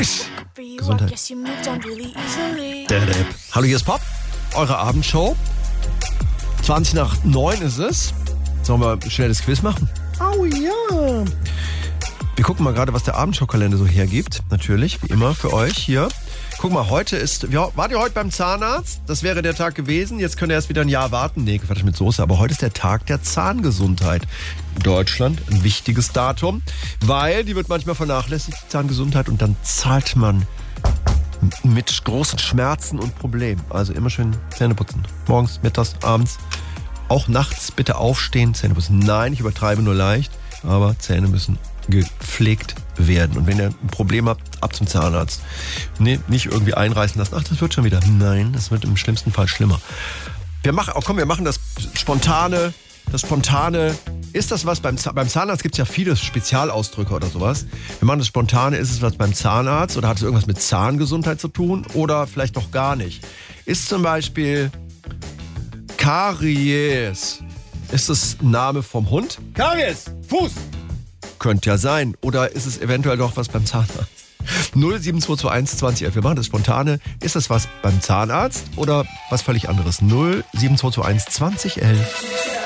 Gesundheit. Hallo, hier ist Pop, eure Abendshow. 8:20 ist es. Sollen wir schnell das Quiz machen? Oh ja. Wir gucken mal gerade, was der Abendshow-Kalender so hergibt. Natürlich, wie immer, für euch hier. Guck mal, wart ihr heute beim Zahnarzt? Das wäre der Tag gewesen. Jetzt könnt ihr erst wieder ein Jahr warten. Nee, Quatsch mit Soße. Aber heute ist der Tag der Zahngesundheit. In Deutschland ein wichtiges Datum, weil die wird manchmal vernachlässigt, die Zahngesundheit. Und dann zahlt man mit großen Schmerzen und Problemen. Also immer schön Zähne putzen. Morgens, mittags, abends. Auch nachts bitte aufstehen, Zähne putzen. Nein, ich übertreibe nur leicht. Aber Zähne müssen gepflegt werden. Und wenn ihr ein Problem habt, ab zum Zahnarzt. Nee, nicht irgendwie einreißen lassen. Ach, das wird schon wieder. Nein, das wird im schlimmsten Fall schlimmer. Wir machen das Spontane. Das Spontane, ist das was beim Zahnarzt gibt es ja viele Spezialausdrücke oder sowas. Wir machen das Spontane, ist es was beim Zahnarzt oder hat es irgendwas mit Zahngesundheit zu tun oder vielleicht doch gar nicht? Ist zum Beispiel Karies, ist das ein Name vom Hund? Karies, Fuß! Könnte ja sein. Oder ist es eventuell doch was beim Zahnarzt? 07221 2011. Wir machen das Spontane. Ist das was beim Zahnarzt oder was völlig anderes? 07221 2011.